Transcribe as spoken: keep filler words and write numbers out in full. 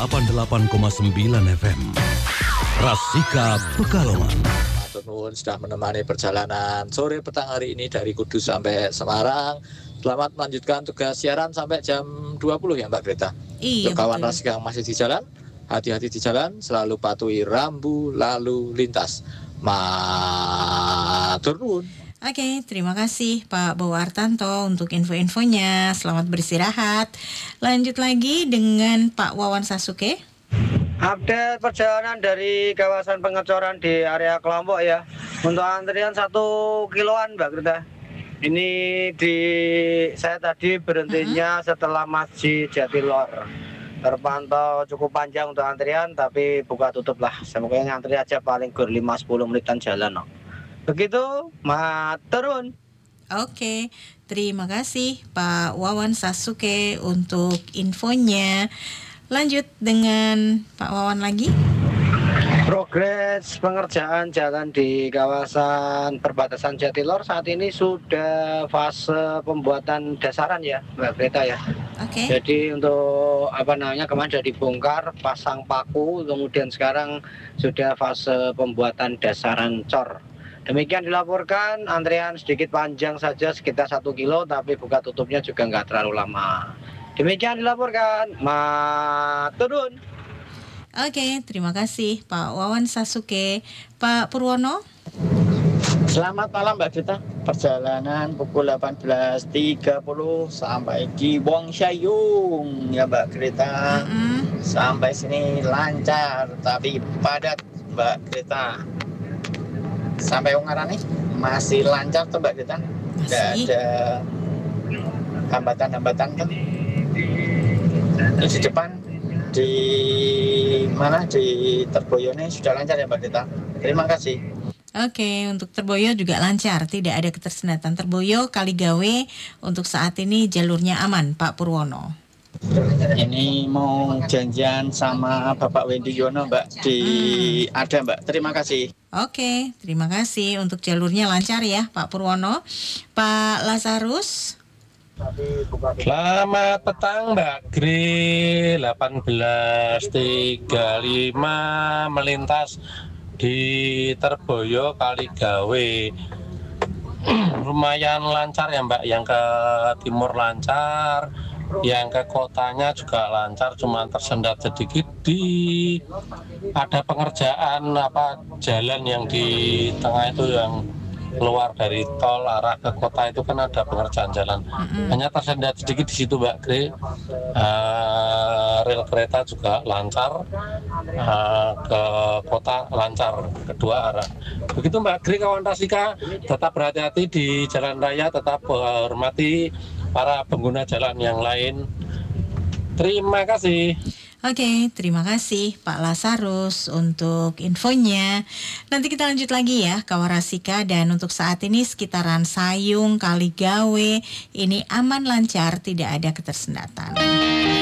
delapan puluh delapan koma sembilan F M. Rasika Pekalongan. Matur nuwun sudah menemani perjalanan sore petang hari ini dari Kudus sampai Semarang. Selamat melanjutkan tugas siaran sampai jam dua puluh ya Mbak Greta. Iya, Untuk kawan betul. Rasika yang masih di jalan, hati-hati di jalan, selalu patuhi rambu lalu lintas. Matur nuwun. Oke, terima kasih Pak Bowartanto untuk info-infonya. Selamat beristirahat. Lanjut lagi dengan Pak Wawan Sasuke. Update perjalanan dari kawasan pengecoran di area Kelompok ya. Untuk antrian satu kiloan Mbak Greta. Ini di saya tadi berhentinya uh-huh. setelah Masjid Jatilor. Terpantau cukup panjang untuk antrian, tapi buka tutup lah. Saya pokoknya ngantri aja paling gur lima sampai sepuluh menitan jalan. No. Begitu, maturun. Oke, terima kasih Pak Wawan Sasuke untuk infonya. Lanjut dengan Pak Wawan lagi. Progres pengerjaan jalan di kawasan perbatasan Jatilor saat ini sudah fase pembuatan dasaran ya, Mbak Greta ya. Oke. Jadi untuk apa namanya kemarin sudah dibongkar, pasang paku, kemudian sekarang sudah fase pembuatan dasaran cor. Demikian dilaporkan, antrian sedikit panjang saja sekitar satu kilo, tapi buka tutupnya juga nggak terlalu lama. Demikian dilaporkan, maturun. Oke, terima kasih Pak Wawan Sasuke. Pak Purwono. Selamat malam Mbak Greta. Perjalanan pukul delapan belas tiga puluh sampai di Wongsyayung ya Mbak Greta. Mm-hmm. Sampai sini lancar tapi padat Mbak Greta. Sampai Ungaran nih masih lancar tuh Mbak Greta. Tidak ada hambatan-hambatan kan. Ini di depan di mana di Terboyone sudah lancar ya Mbak Greta. Terima kasih. Oke, untuk Terboyo juga lancar, tidak ada ketersendatan. Terboyo Kaligawe untuk saat ini jalurnya aman, Pak Purwono. Ini mau janjian sama Bapak Wendy Yono Mbak di hmm. ada Mbak. Terima kasih. Oke, terima kasih untuk jalurnya lancar ya Pak Purwono. Pak Lazarus. Selamat petang Mbak Gri. Delapan belas tiga puluh lima melintas di Terboyo Kaligawe. Lumayan lancar ya Mbak, yang ke timur lancar, yang ke kotanya juga lancar, cuma tersendat sedikit di ada pengerjaan apa jalan yang di tengah itu yang keluar dari tol arah ke kota itu kan ada pengerjaan jalan. Mm-hmm. Hanya tersendat sedikit di situ Mbak Gre. Uh, rel kereta juga lancar, uh, ke kota lancar kedua arah. Begitu Mbak Gre, kawan Rasika, tetap berhati-hati di jalan raya, tetap hormati para pengguna jalan yang lain. Terima kasih. Oke, terima kasih Pak Lazarus untuk infonya. Nanti kita lanjut lagi ya kawan Rasika, dan untuk saat ini sekitaran Sayung, Kaligawe ini aman lancar, tidak ada ketersendatan.